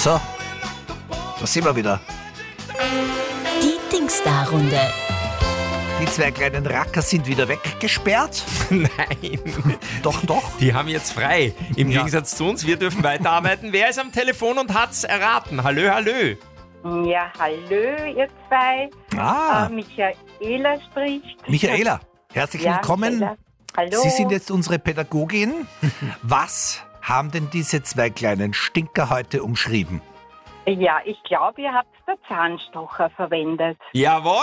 So, da sind wir wieder. Die Dingsda-Runde. Die zwei kleinen Racker sind wieder weggesperrt. Nein, Doch. die haben jetzt frei. Im Gegensatz zu uns, wir dürfen weiterarbeiten. Wer ist am Telefon und hat's erraten? Hallö. Ja, hallo, ihr zwei. Michaela spricht. Michaela, herzlich willkommen. Michaela. Hallo. Sie sind jetzt unsere Pädagogin. Was haben denn diese zwei kleinen Stinker heute umschrieben? Ja, ich glaube, ihr habt den Zahnstocher verwendet. Jawohl!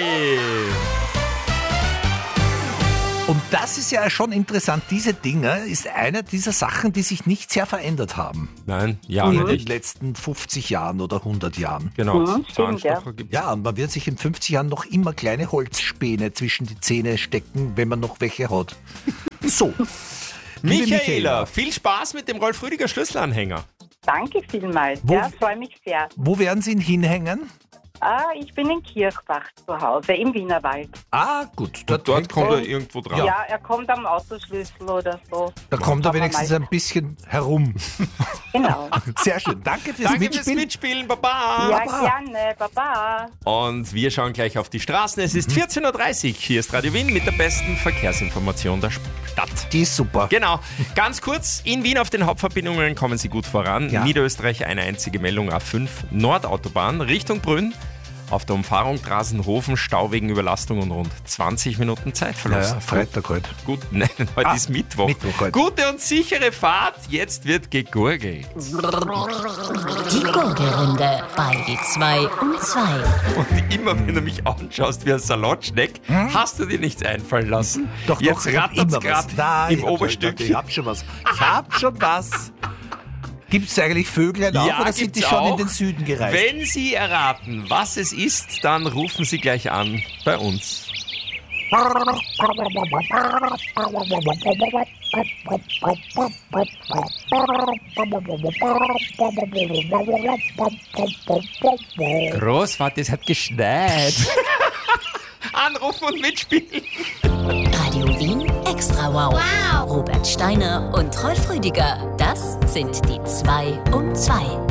Und das ist ja schon interessant. Diese Dinger ist eine dieser Sachen, die sich nicht sehr verändert haben. Nein, In den nicht. letzten 50 Jahren oder 100 Jahren. Genau, stimmt, Zahnstocher gibt's. Ja, und man wird sich in 50 Jahren noch immer kleine Holzspäne zwischen die Zähne stecken, wenn man noch welche hat. So. liebe Michaela, viel Spaß mit dem Rolf-Rüdiger Schlüsselanhänger. Danke vielmals. Wo- Ja, freue mich sehr. Wo werden Sie ihn hinhängen? Ich bin in Kirchbach zu Hause, im Wienerwald. Gut. Dort kommt er irgendwo dran. Ja, er kommt am Autoschlüssel oder so. Da kommt er Schauen wir wenigstens mal. ein bisschen herum. Genau. Sehr schön. Danke fürs Danke fürs Mitspielen. Mitspielen, Baba. Ja, gerne. Baba. Und wir schauen gleich auf die Straßen. Es ist 14.30 Uhr. Hier ist Radio Wien mit der besten Verkehrsinformation der Stadt. Die ist super. Genau. Ganz kurz, in Wien auf den Hauptverbindungen kommen Sie gut voran. Ja. Niederösterreich eine einzige Meldung, A5 Nordautobahn Richtung Brünn. Auf der Umfahrung Drasenhofen, Stau wegen Überlastung und rund 20 Minuten Zeitverlust. Ja, Freitag heute. Gut, nein, heute ist Mittwoch. Mittwoch heute. Gute und sichere Fahrt. Jetzt wird gegurgelt. Die Gurgelrunde bei die 2 um 2. Und immer, wenn du mich anschaust wie ein Salotschneck, hast du dir nichts einfallen lassen. Doch, Jetzt ich hab rattert's immer was. gerade Nein, im ich hab Oberstück. Ich hab schon was. Gibt es eigentlich Vögel auch Ja, oder sind die gibt's schon in auch. den Süden gereist? Wenn Sie erraten, was es ist, dann rufen Sie gleich an bei uns. Großvater, es hat geschneit. Anrufen und mitspielen. Radio Wien Extra wow. Robert Steiner und Rolf Rüdiger. Das sind die 2 um 2.